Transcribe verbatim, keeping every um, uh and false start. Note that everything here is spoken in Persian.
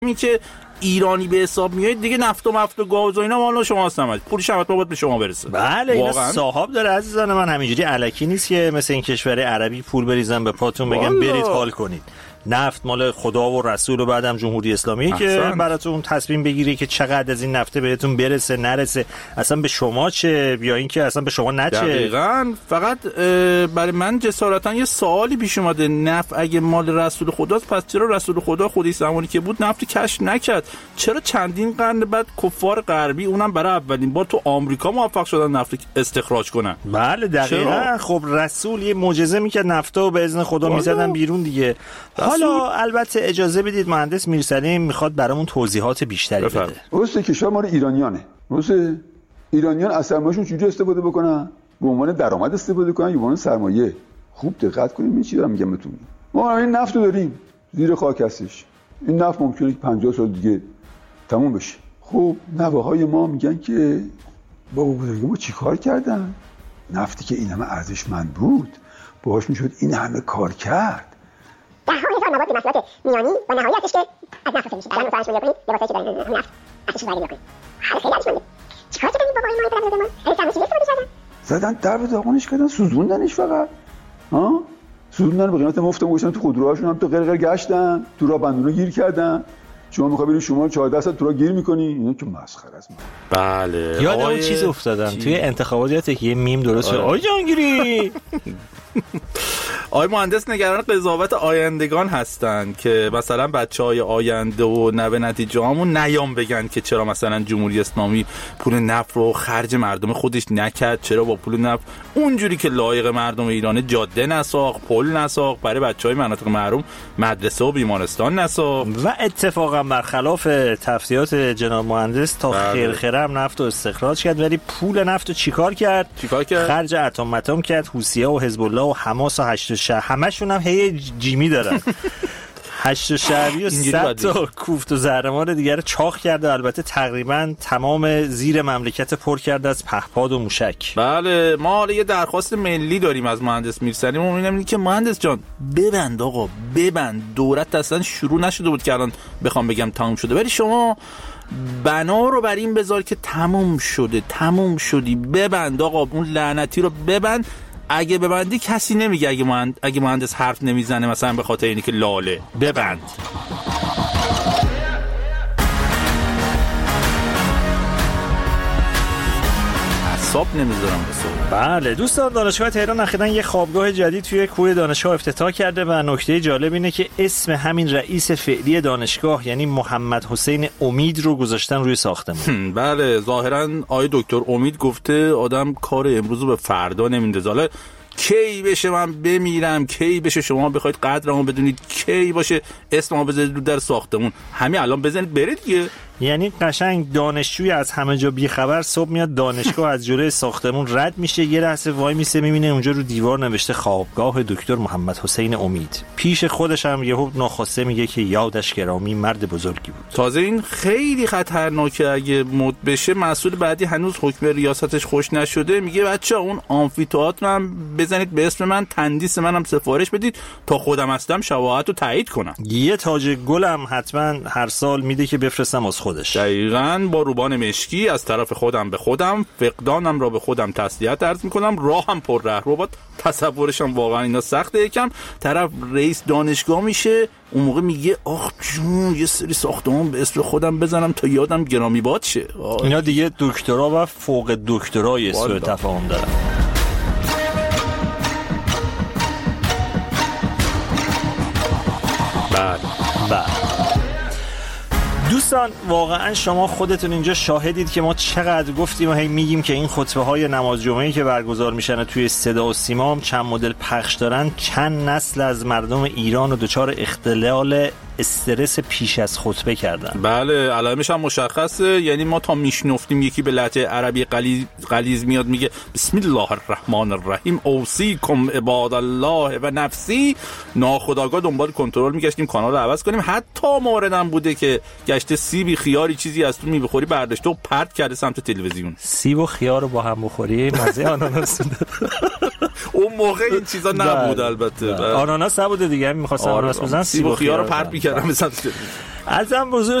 این که ایرانی به حساب میاد دیگه، نفت و مفت و گاز و اینا مال شماست، هم پولش هم باید به شما برسه. بله اینا صاحب داره عزیزان من، همینجوری الکی نیست که مثل این کشور عربی پول بریزن به پاتون بگم برید حال کنید. نفت مال خدا و رسول و بعدم جمهوری اسلامی که براتون تصمیم بگیری که چقدر از این نفت بهتون برسه نرسه، اصلا به شما چه یا اینکه اصلا به شما نچه. دقیقاً. فقط برای من جسارتا یه سوالی پیش اومده، نفت اگه مال رسول خداست پس چرا رسول خدا خودی زمانی که بود نفت کشف نکرد؟ چرا چندین قرن بعد کفار غربی اونم برای اولین بار تو آمریکا موفق شدن نفت استخراج کنن؟ بله دقیقاً. خب رسول یه معجزه میکرد نفتو به اذن خدا میزدن بیرون دیگه. حالا البته اجازه بدید مهندس میرسلیم میخواد برامون توضیحات بیشتری بده. درسته کشور ما ایرانیانه، درسته ایرانیان از سرمایه‌شون چجوری استفاده بکنن؟ به عنوان درآمد استفاده کنن یا به عنوان سرمایه؟ خوب دقت کنید این چی دارم میگم بهتون. ما این نفت رو داریم زیر خاک هستش، این نفت ممکنه که پنجاه سال دیگه تموم بشه. خب نوه‌های ما میگن که بابا بزرگ ما چیکار کردن؟ نفتی که این همه ارزشمند بود باهاش میشد این همه کار کرد. ده ها هزار مواد محصولات میانی و نهایتش که از نفت میشه. الان مثلا شما ببینید لباسایی که دارن نفت ارزش برای میکنه. هر خیلی ارزشمنده. چیکار کردن این بابای ما این پدر ما؟ هر سرمایه‌گذاری استفاده کردن. زدن در به داغونش کردن، سوزوندنش فقط. ها؟ سوزوندن به قیمت مفت گوشتن تو خودروهاشون هم تو قرقر گشتن، تو راه بندونو گیر کردن. شما میخوای بری شما چهارده ساعت تو راه گیر میکنی؟ اینا که مسخره است. بله. یادم اون چیز افتادم توی انتخابات یه میم درست شد. آی جانگیری. آقای مهندس نگران قضاوت آیندگان هستن که مثلا بچهای آینده و نوه نتیجه همون نیام بگن که چرا مثلا جمهوری اسلامی پول نفت رو خرج مردم خودش نکرد، چرا با پول نفت اونجوری که لایق مردم ایران جاده نساخت، پل نساخت، برای بچهای مناطق محروم مدرسه و بیمارستان نساخت. و اتفاقا برخلاف تفسیرات جناب مهندس تا خیرخرم نفت رو استخراج کرد، ولی پول نفت رو چیکار کرد؟ چیکار کرد؟ خرج اتم متم کرد. حوثی‌ها و حزب الله و حماس و هشت شهر همشون هم هی جیمی دارن. هشت شهری و صد تا کوفت و زهرمار دیگر رو چاق کرده. البته تقریبا تمام زیر مملکت پر کرده از پهپاد و موشک. بله ما حالا یه درخواست ملی داریم از مهندس میرسلیم. ما میگیم که مهندس جان ببند آقا ببند، دولت اصلا شروع نشده بود که الان بخوام بگم تموم شده، ولی شما بنا رو بر این بذار که تموم شده، تموم شدی، ببند آقا اون لعنتی رو ببند. اگه ببندی کسی نمیگه، اگه مهند... اگه مهندس حرف نمیزنه مثلا به خاطر اینی که لاله، ببند. حساب نمیذارم بسو. بله دوستان، دانشگاه تهران اخیراً یه خوابگاه جدید توی کوه دانشگاه افتتاح کرده و نکته جالب اینه که اسم همین رئیس فعلی دانشگاه یعنی محمد حسین امید رو گذاشتن روی ساختمون. بله ظاهراً آقای دکتر امید گفته آدم کار امروز رو به فردا نمیندازه. حالا کی بشه من بمیرم، کی بشه شما بخواید قدرمو بدونید، کی باشه اسممو بذارید رو در ساختمون، همین الان بزنید برید دیگه. یعنی قشنگ دانشجوی از همه جا بیخبر صبح میاد دانشگاه از جلوی ساختمون رد میشه، یه لحظه وای میسه میبینه اونجا رو دیوار نوشته خوابگاه دکتر محمد حسین امید. پیش خودش هم یهو ناخواسته میگه که یادش گرامی مرد بزرگی بود. تازه این خیلی خطرناکه، اگه مد بشه مسئول بعدی هنوز حکم ریاستش خوش نشده میگه بچه‌ها اون آمفی‌تئاتر هم بزنید به اسم من، تندیس منم سفارش بدید تا خودم هستم شواهد رو تایید کنم. یه تاج گلم حتما هر سال میده که بفرستم از خودش. دقیقاً با روبان مشکی از طرف خودم به خودم، فقدانم را به خودم تسلیت عرض میکنم. راهم پر رهرو، تصورشم واقعا اینا سخته. یکم طرف رئیس دانشگاه میشه اون موقع میگه آخ جون یه سری ساختمان به اسم خودم بزنم تا یادم گرامی باد شه. اینا دیگه دکترا و فوق دکترای سوء تفاهم دارن. بعد بعد دوستان واقعا شما خودتون اینجا شاهدید که ما چقدر گفتیم و هی میگیم که این خطبه های نماز جمعه‌ای که برگزار میشن توی صدا و سیما هم چند مدل پخش دارن، چند نسل از مردم ایران و دچار اختلال استرس پیش از خطبه کردن. بله علائمش هم مشخصه، یعنی ما تا میشنفتیم یکی به لهجه عربی غلیظ غلیظ میاد میگه بسم الله الرحمن الرحیم اوصیکم عباد الله و نفسی، ناخودآگاه دنبال کنترل میگشتیم کانال رو عوض کنیم. حتی موردم بوده که گشته سیبی خیاری چیزی از تو میبخوری برداشته و پرت کرده سمت تلویزیون. سیب و خیار رو با هم بخوری مزه آناناس اون موقع این چیزا نبود. البته آناناس نبوده دیگه، می‌خواستم آناناس بزنن، سیب و خیار رو پرت می‌کردم به سمت ازم بزرگ